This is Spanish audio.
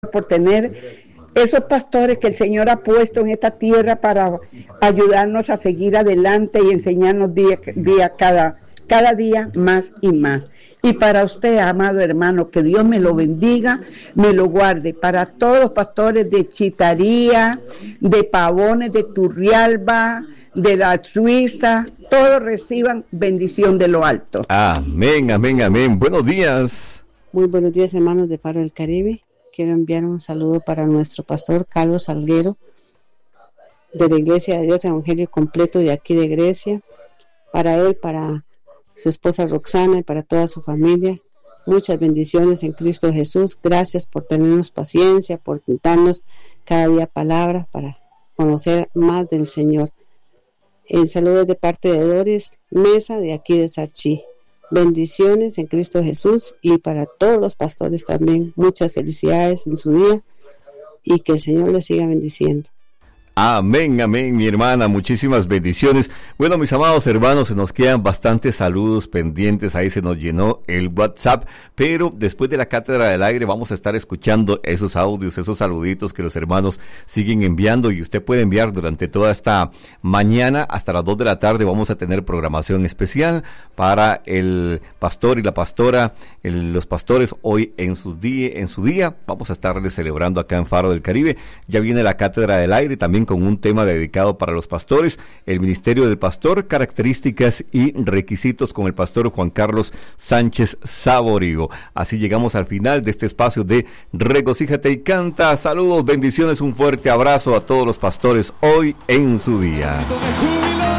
por tener esos pastores que el Señor ha puesto en esta tierra para ayudarnos a seguir adelante y enseñarnos cada día más y más. Y para usted, amado hermano, que Dios me lo bendiga, me lo guarde. Para todos los pastores de Chitaría, de Pavones, de Turrialba, de la Suiza, todos reciban bendición de lo alto. Amén, amén, amén. Buenos días. Muy buenos días, hermanos de Faro del Caribe. Quiero enviar un saludo para nuestro pastor Carlos Salguero, de la Iglesia de Dios Evangelio Completo de aquí de Grecia. Para él, para su esposa Roxana y para toda su familia. Muchas bendiciones en Cristo Jesús. Gracias por tenernos paciencia, por darnos cada día palabras para conocer más del Señor. El saludo es de parte de Doris Mesa, de aquí de Sarchí. Bendiciones en Cristo Jesús, y para todos los pastores también muchas felicidades en su día y que el Señor les siga bendiciendo. Amén, amén, mi hermana, muchísimas bendiciones. Bueno, mis amados hermanos, se nos quedan bastantes saludos pendientes, ahí se nos llenó el WhatsApp, pero después de la Cátedra del Aire vamos a estar escuchando esos audios, esos saluditos que los hermanos siguen enviando, y usted puede enviar durante toda esta mañana hasta las 2 de la tarde. Vamos a tener programación especial para el pastor y la pastora, los pastores hoy en su día. Vamos a estarles celebrando acá en Faro del Caribe. Ya viene la Cátedra del Aire, también con un tema dedicado para los pastores, el ministerio del pastor, características y requisitos, con el pastor Juan Carlos Sánchez Saborigo. Así llegamos al final de este espacio de Regocíjate y Canta. Saludos, bendiciones, un fuerte abrazo a todos los pastores hoy en su día.